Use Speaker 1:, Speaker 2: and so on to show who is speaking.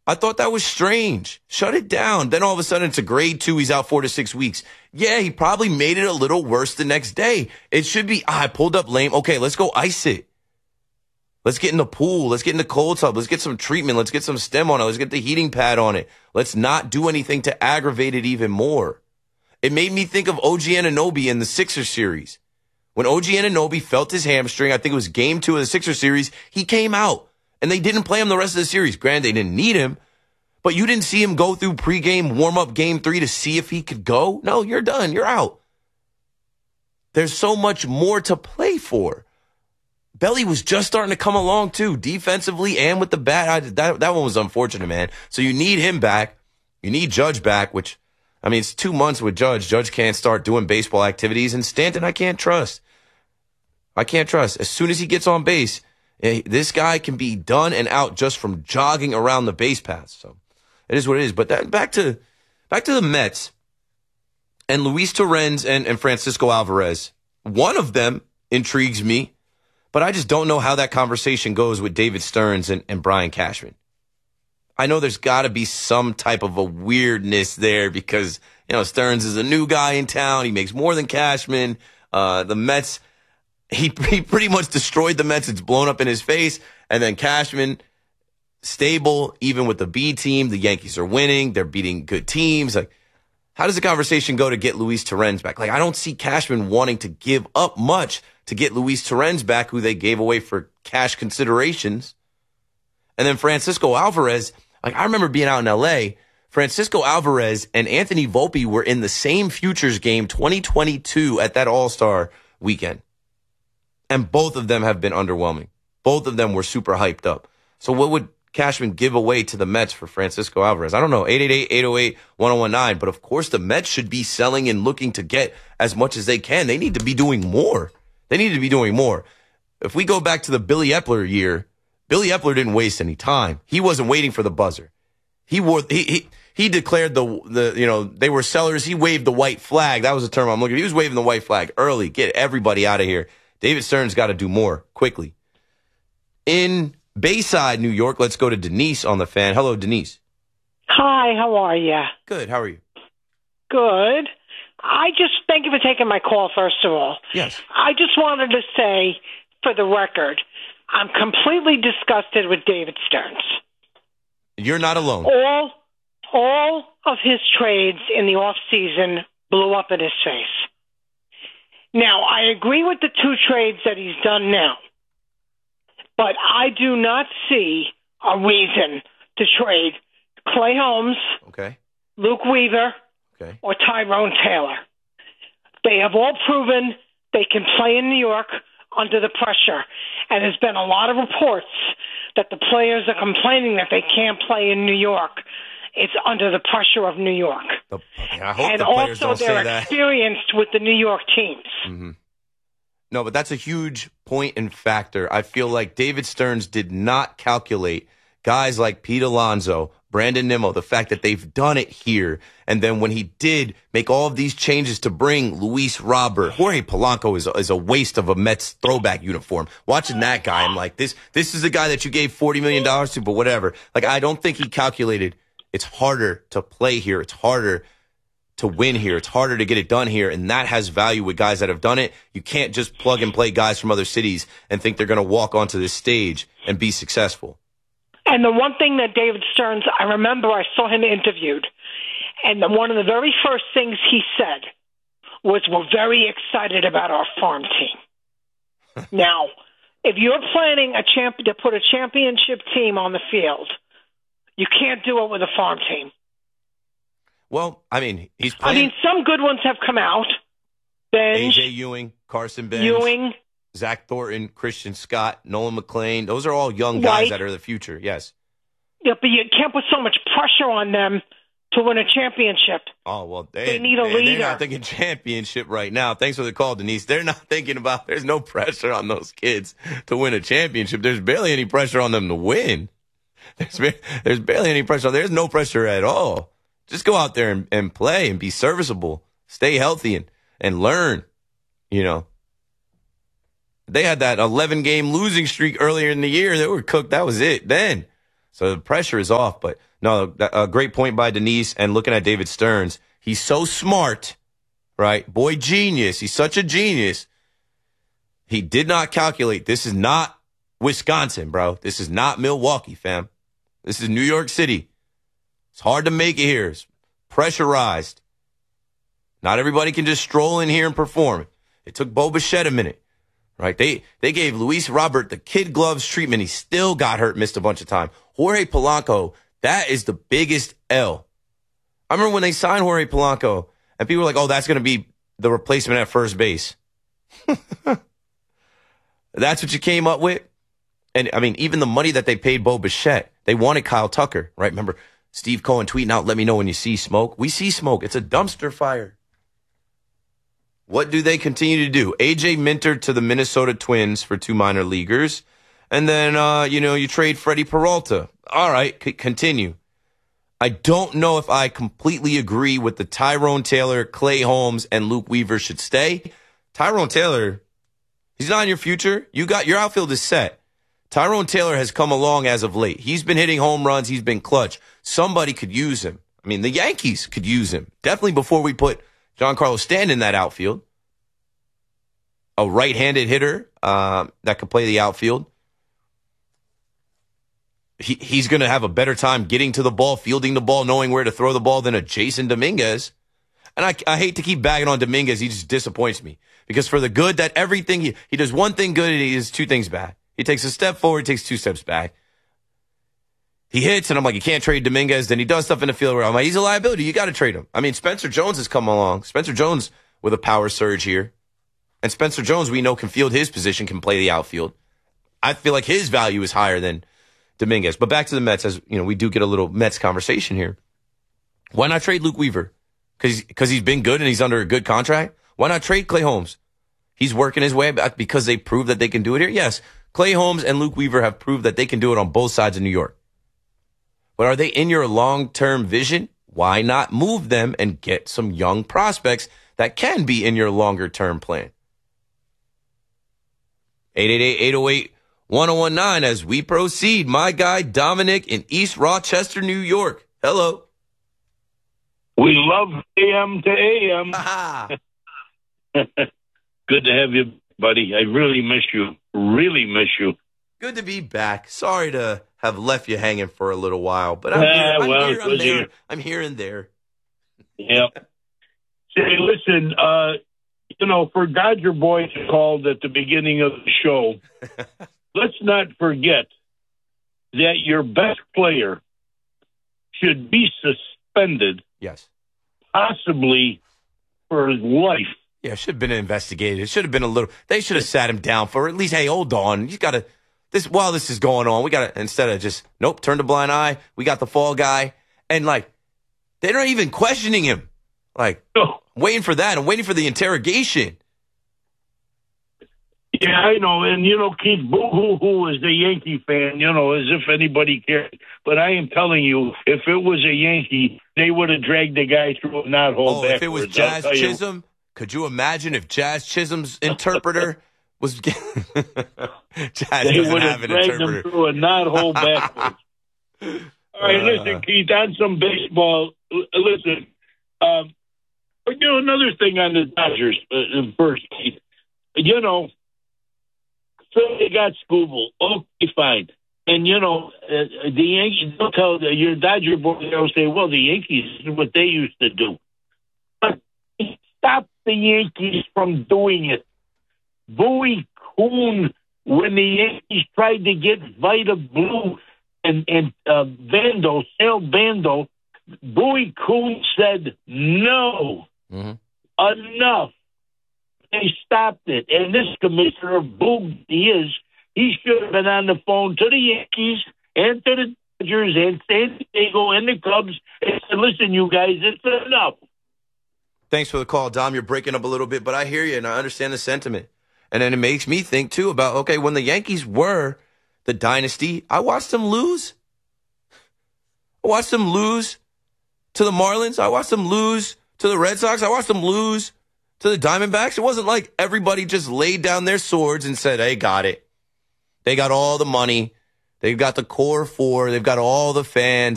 Speaker 1: I thought that was strange. Shut it down. Then all of a sudden it's a grade 2. He's out 4 to 6 weeks. Yeah, he probably made it a little worse the next day. It should be, I pulled up lame. Okay, let's go ice it. Let's get in the pool. Let's get in the cold tub. Let's get some treatment. Let's get some stem on it. Let's get the heating pad on it. Let's not do anything to aggravate it even more. It made me think of OG Anunoby in the Sixers series. When OG Anunoby felt his hamstring, I think it was game 2 of the Sixers series, he came out. And they didn't play him the rest of the series. Granted, they didn't need him. But you didn't see him go through pregame, warm-up game 3 to see if he could go? No, you're done. You're out. There's so much more to play for. Belly was just starting to come along, too, defensively and with the bat. That one was unfortunate, man. So you need him back. You need Judge back, which, I mean, it's 2 months with Judge. Judge can't start doing baseball activities. And Stanton, I can't trust. I can't trust. As soon as he gets on base, this guy can be done and out just from jogging around the base paths. So it is what it is. But back to the Mets and Luis Torrens and Francisco Alvarez. One of them intrigues me, but I just don't know how that conversation goes with David Stearns and Brian Cashman. I know there's got to be some type of a weirdness there because, Stearns is a new guy in town. He makes more than Cashman. The Mets, he pretty much destroyed the Mets. It's blown up in his face. And then Cashman, stable, even with the B team. The Yankees are winning. They're beating good teams. Like, how does the conversation go to get Luis Torrens back? Like, I don't see Cashman wanting to give up much to get Luis Torrens back, who they gave away for cash considerations. And then Francisco Alvarez, like, I remember being out in L.A., Francisco Alvarez and Anthony Volpe were in the same futures game 2022 at that All-Star weekend. And both of them have been underwhelming. Both of them were super hyped up. So what would Cashman give away to the Mets for Francisco Alvarez? I don't know, 888-808-1019. But of course the Mets should be selling and looking to get as much as they can. They need to be doing more. If we go back to the Billy Epler year, Billy Epler didn't waste any time. He wasn't waiting for the buzzer. He declared they were sellers. He waved the white flag. That was the term I'm looking for. He was waving the white flag early. Get everybody out of here. David Stearns got to do more quickly. In Bayside, New York, let's go to Denise on the Fan. Hello, Denise.
Speaker 2: Hi, how are you?
Speaker 1: Good. How are you?
Speaker 2: Good. I just thank you for taking my call, first of all.
Speaker 1: Yes.
Speaker 2: I just wanted to say, for the record, I'm completely disgusted with David Stearns.
Speaker 1: You're not alone.
Speaker 2: All of his trades in the offseason blew up in his face. Now, I agree with the 2 trades that he's done now, but I do not see a reason to trade Clay Holmes, Luke Weaver, or Tyrone Taylor. They have all proven they can play in New York under the pressure, and there's been a lot of reports that the players are complaining that they can't play in New York. It's under the pressure of New York.
Speaker 1: I hope the players don't say that.
Speaker 2: And also they're experienced with the New York teams.
Speaker 1: Mm-hmm. No, but that's a huge point and factor. I feel like David Stearns did not calculate guys like Pete Alonso, Brandon Nimmo, the fact that they've done it here. And then when he did make all of these changes to bring Luis Robert, Jorge Polanco is a waste of a Mets throwback uniform. Watching that guy, I'm like, this is the guy that you gave $40 million to, but whatever. Like, I don't think he calculated it's harder to play here. It's harder to win here. It's harder to get it done here, and that has value with guys that have done it. You can't just plug and play guys from other cities and think they're going to walk onto this stage and be successful.
Speaker 2: And the one thing that David Stearns, I remember I saw him interviewed, and one of the very first things he said was, we're very excited about our farm team. Now, if you're planning to put a championship team on the field, you can't do it with a farm team.
Speaker 1: Well, I mean, he's playing.
Speaker 2: Some good ones have come out. Benj,
Speaker 1: A.J. Ewing, Carson Benj, Zach Thornton, Christian Scott, Nolan McLean. Those are all young guys that are the future, yes.
Speaker 2: Yeah, but you can't put so much pressure on them to win a championship.
Speaker 1: Oh, well,
Speaker 2: they need a leader.
Speaker 1: They're not thinking championship right now. Thanks for the call, Denise. They're not thinking about, there's no pressure on those kids to win a championship. There's barely any pressure on them to win. There's barely any pressure. There's no pressure at all. Just go out there and play and be serviceable. Stay healthy and learn, They had that 11-game losing streak earlier in the year. They were cooked. That was it then. So the pressure is off. But no, a great point by Denise. And looking at David Stearns, he's so smart, right? Boy, genius. He's such a genius. He did not calculate. This is not Wisconsin, bro. This is not Milwaukee, fam. This is New York City. It's hard to make it here. It's pressurized. Not everybody can just stroll in here and perform. It took Bo Bichette a minute, right? They gave Luis Robert the kid gloves treatment. He still got hurt, missed a bunch of time. Jorge Polanco, that is the biggest L. I remember when they signed Jorge Polanco, and people were like, oh, that's going to be the replacement at first base. That's what you came up with? And, I mean, even the money that they paid Bo Bichette, they wanted Kyle Tucker, right? Remember Steve Cohen tweeting out, let me know when you see smoke. We see smoke. It's a dumpster fire. What do they continue to do? A.J. Minter to the Minnesota Twins for 2 minor leaguers. And then, you trade Freddie Peralta. All right, continue. I don't know if I completely agree with the Tyrone Taylor, Clay Holmes, and Luke Weaver should stay. Tyrone Taylor, he's not in your future. Your outfield is set. Tyrone Taylor has come along as of late. He's been hitting home runs. He's been clutch. Somebody could use him. I mean, the Yankees could use him. Definitely before we put Giancarlo Stanton in that outfield. A right-handed hitter that could play the outfield. He's going to have a better time getting to the ball, fielding the ball, knowing where to throw the ball than a Jason Dominguez. And I hate to keep bagging on Dominguez. He just disappoints me. Because for the good, that everything, he does one thing good and he does 2 things bad. He takes a step forward, takes 2 steps back. He hits, and I'm like, you can't trade Dominguez. Then he does stuff in the field where I'm like, he's a liability. You got to trade him. I mean, Spencer Jones has come along. Spencer Jones with a power surge here. And Spencer Jones, we know, can field his position, can play the outfield. I feel like his value is higher than Dominguez. But back to the Mets, as we do get a little Mets conversation here. Why not trade Luke Weaver? Because he's been good and he's under a good contract. Why not trade Clay Holmes? He's working his way back because they proved that they can do it here. Yes, Clay Holmes and Luke Weaver have proved that they can do it on both sides of New York. But are they in your long-term vision? Why not move them and get some young prospects that can be in your longer-term plan? 888-808-1019 as we proceed. My guy Dominic in East Rochester, New York. Hello.
Speaker 3: We love AM to AM. Good to have you, buddy. I really miss you. Really miss you.
Speaker 1: Good to be back. Sorry to have left you hanging for a little while, but I'm here and there.
Speaker 3: Yep. Say, listen, for Dodger Boys called at the beginning of the show, let's not forget that your best player should be suspended.
Speaker 1: Yes.
Speaker 3: Possibly for his life.
Speaker 1: Yeah, it should have been investigated. It should have been they should have sat him down for at least, hey, hold on. You got to, while this is going on, we got to, instead of just, nope, turn the blind eye. We got the fall guy. And they're not even questioning him. Waiting for that and waiting for the interrogation.
Speaker 3: Yeah, I know. And, Keith, boo-hoo-hoo is the Yankee fan, as if anybody cared. But I am telling you, if it was a Yankee, they would have dragged the guy through a knothole backwards.
Speaker 1: If it was Jazz Chisholm, could you imagine if Jazz Chisholm's interpreter was... Jazz
Speaker 3: they would have dragged him through a knothole backwards. All right, listen, Keith, on some baseball. Listen, another thing on the Dodgers first, Keith. So they got Scooble. Okay, fine. And, the Yankees, they'll tell your Dodger boy, they'll say, well, the Yankees is what they used to do. But stop the Yankees from doing it. Bowie Kuhn, when the Yankees tried to get Vita Blue and Bando, Sal Bando, Bowie Kuhn said, no, enough. They stopped it. And this commissioner, Boog, he should have been on the phone to the Yankees and to the Dodgers and San Diego and the Cubs and said, listen, you guys, it's enough.
Speaker 1: Thanks for the call, Dom. You're breaking up a little bit, but I hear you and I understand the sentiment. And then it makes me think, too, about, okay, when the Yankees were the dynasty, I watched them lose. I watched them lose to the Marlins. I watched them lose to the Red Sox. I watched them lose to the Diamondbacks. It wasn't like everybody just laid down their swords and said, hey, got it. They got all the money. They've got the core four. They've got all the fans.